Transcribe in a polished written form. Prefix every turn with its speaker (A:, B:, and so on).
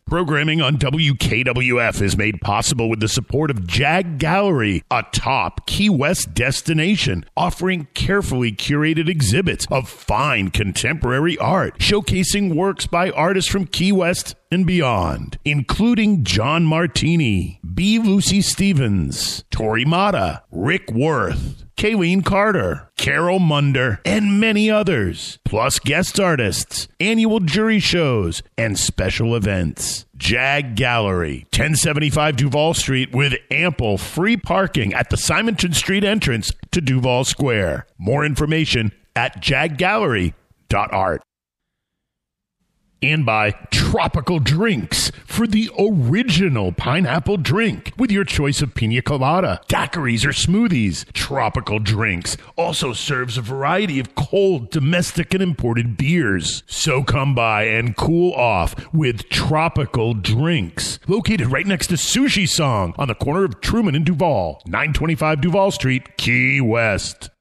A: Programming on WKWF is made possible with the support of Jag Gallery, a top Key West destination, offering carefully curated exhibits of fine contemporary art, showcasing works by artists from Key West and beyond, including John Martini, B. Lucy Stevens, Tori Mata, Rick Worth, Kayleen Carter, Carol Munder, and many others, plus guest artists, annual jury shows, and special events. Jag Gallery, 1075 Duval Street, with ample free parking at the Simonton Street entrance to Duval Square. More information at jaggallery.art. And by Tropical Drinks, for the original pineapple drink with your choice of pina colada, daiquiris, or smoothies. Tropical Drinks also serves a variety of cold, domestic, and imported beers. So come by and cool off with Tropical Drinks, located right next to Sushi Song on the corner of Truman and Duval, 925 Duval Street, Key West.